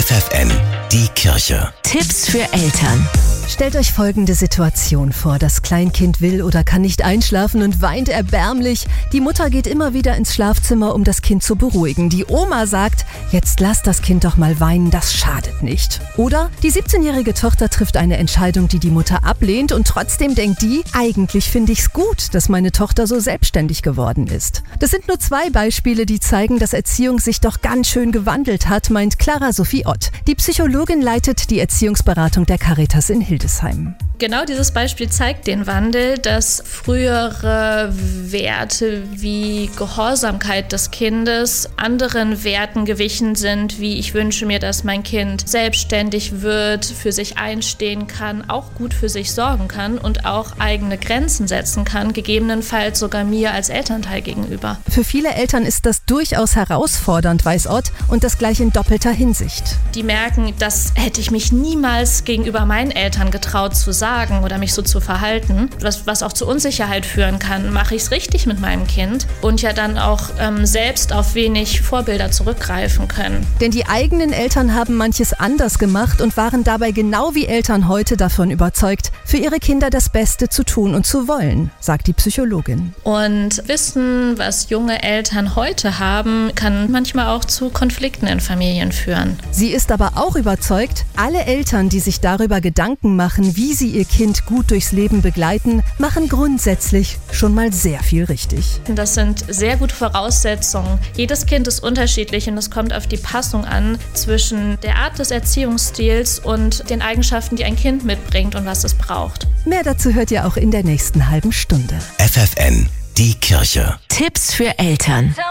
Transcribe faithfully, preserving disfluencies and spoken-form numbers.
F F N, die Kirche. Tipps für Eltern. Stellt euch folgende Situation vor. Das Kleinkind will oder kann nicht einschlafen und weint erbärmlich. Die Mutter geht immer wieder ins Schlafzimmer, um das Kind zu beruhigen. Die Oma sagt, jetzt lass das Kind doch mal weinen, das schadet nicht. Oder die siebzehnjährige Tochter trifft eine Entscheidung, die die Mutter ablehnt und trotzdem denkt die, eigentlich finde ich's gut, dass meine Tochter so selbstständig geworden ist. Das sind nur zwei Beispiele, die zeigen, dass Erziehung sich doch ganz schön gewandelt hat, meint Clara Sophie Ott. Die Psychologin leitet die Erziehungsberatung der Caritas in Hildesheim. Genau dieses Beispiel zeigt den Wandel, dass frühere Werte wie Gehorsamkeit des Kindes anderen Werten gewichen sind, wie ich wünsche mir, dass mein Kind selbstständig wird, für sich einstehen kann, auch gut für sich sorgen kann und auch eigene Grenzen setzen kann, gegebenenfalls sogar mir als Elternteil gegenüber. Für viele Eltern ist das durchaus herausfordernd, weiß Ott, und das gleich in doppelter Hinsicht. Die merken, das hätte ich mich niemals gegenüber meinen Eltern getraut zu sagen oder mich so zu verhalten, was, was auch zu Unsicherheit führen kann. Mache ich es richtig mit meinem Kind? Und ja dann auch ähm, selbst auf wenig Vorbilder zurückgreifen können. Denn die eigenen Eltern haben manches anders gemacht und waren dabei genau wie Eltern heute davon überzeugt, für ihre Kinder das Beste zu tun und zu wollen, sagt die Psychologin. Und Wissen, was junge Eltern heute haben, kann manchmal auch zu Konflikten in Familien führen. Sie ist aber auch überzeugt, alle Eltern, die sich darüber Gedanken machen, wie sie ihr Kind gut durchs Leben begleiten, machen grundsätzlich schon mal sehr viel richtig. Das sind sehr gute Voraussetzungen. Jedes Kind ist unterschiedlich und es kommt auf die Passung an zwischen der Art des Erziehungsstils und den Eigenschaften, die ein Kind mitbringt und was es braucht. Mehr dazu hört ihr auch in der nächsten halben Stunde. F F N, die Kirche. Tipps für Eltern.